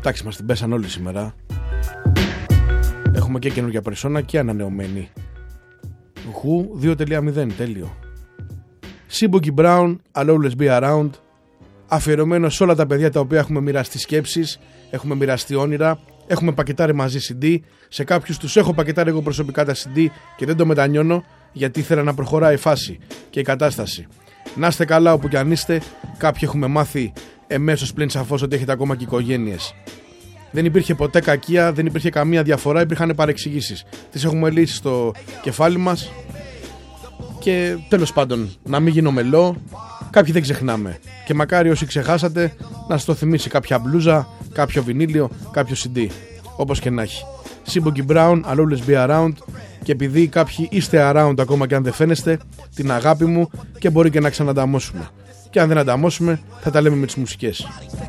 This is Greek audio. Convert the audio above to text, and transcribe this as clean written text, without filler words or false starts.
Εντάξει, μας την πέσαν όλοι σήμερα. Έχουμε και καινούργια περσόνα και ανανεωμένη. Who 2.0, τέλειο. Boogie Brown, I'll always be around. Αφιερωμένο σε όλα τα παιδιά τα οποία έχουμε μοιραστεί σκέψεις, έχουμε μοιραστεί όνειρα, έχουμε πακετάρει μαζί CD. Σε κάποιους τους έχω πακετάρει εγώ προσωπικά τα CD και δεν το μετανιώνω, γιατί ήθελα να προχωράει η φάση και η κατάσταση. Να είστε καλά όπου κι αν είστε. Κάποιοι έχουμε μάθει εμέσως πλην σαφώς ότι έχετε ακόμα και οικογένειες. Δεν υπήρχε ποτέ κακία, δεν υπήρχε καμία διαφορά, υπήρχαν παρεξηγήσεις. Τις έχουμε λύσει στο κεφάλι μας. Και τέλος πάντων, να μην γίνω μελό. Κάποιοι δεν ξεχνάμε. Και μακάρι όσοι ξεχάσατε να σας το θυμίσει κάποια μπλούζα, κάποιο βινίλιο, κάποιο CD. Όπως και να έχει. Boogie Brown, I'll always be around. Και επειδή κάποιοι είστε around ακόμα και αν δεν φαίνεστε, την αγάπη μου και μπορεί και να ξανανταμώσουμε. Και αν δεν ανταμώσουμε, θα τα λέμε με τις μουσικές.